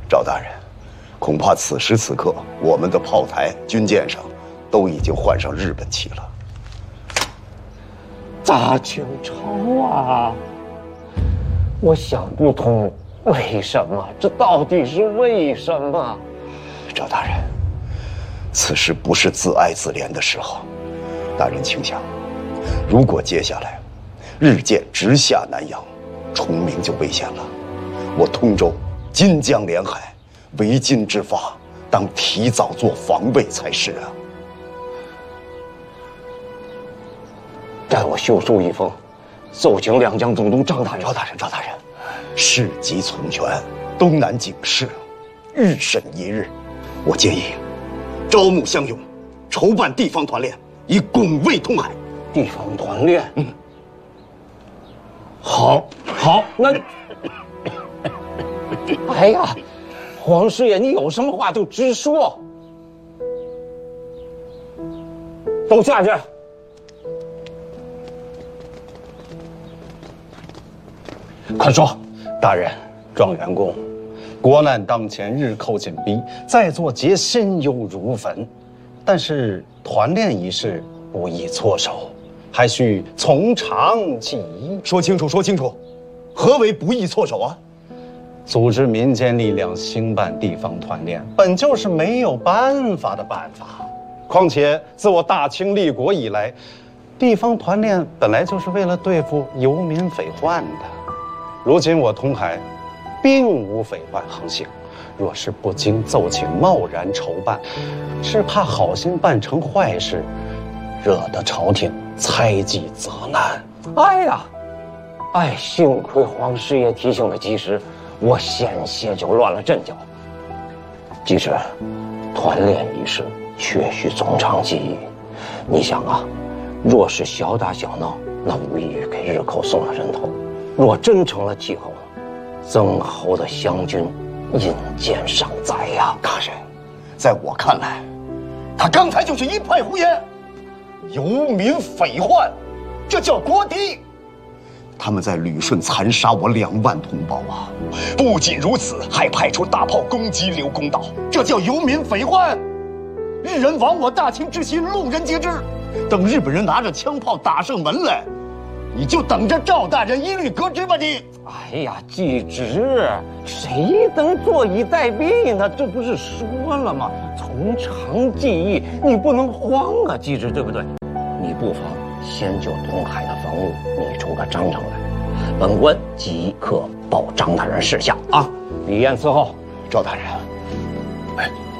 赵大人，恐怕此时此刻，我们的炮台、军舰上都已经换上日本旗了。 大清朝啊！我想不通，为什么？这到底是为什么？ 赵大人，此时不是自哀自怜的时候。大人请想，如果接下来日舰直下南洋，崇明就危险了。我通州、金江连海，为今之发，当提早做防备才是啊。 待我修书一封，奏请两江总督张大人。 赵大人，事急从权，东南警示，日甚一日。我建议招募乡勇，筹办地方团练，以拱卫通海。 地方团练，好，那，哎呀，皇师爷，你有什么话就直说。都下去。快说。 大人，状元公，国难当前，日寇紧逼，在座皆心忧如焚。但是团练一事不宜错手，还需从长计议。 说清楚，何为不宜错手啊？ 组织民间力量兴办地方团练，本就是没有办法的办法。况且自我大清立国以来，地方团练本来就是为了对付游民匪患的。如今我通海并无匪患横行，若是不经奏请贸然筹办，是怕好心办成坏事，惹得朝廷猜忌责难。 幸亏皇师爷提醒的及时，我险些就乱了阵脚。即使团练一事，确需从长计议。你想啊，若是小打小闹，那无异于给日寇送了人头；若真成了气候，曾侯的湘军引荐上载呀！ 大人，在我看来，他刚才就是一派胡言，游民匪患，这叫国敌。他们在旅顺残杀我2万同胞啊！不仅如此，还派出大炮攻击刘公岛，这叫游民匪患。日人亡我大清之心，路人皆知。等日本人拿着枪炮打上门来，你就等着赵大人一律革职吧你！ 继旨，谁能坐以待毙呢？这不是说了吗？从长计议，你不能慌啊，继旨，对不对？你不妨先就东海的防务拟出个章程来，本官即刻报张大人示下啊！李燕伺候。 赵大人，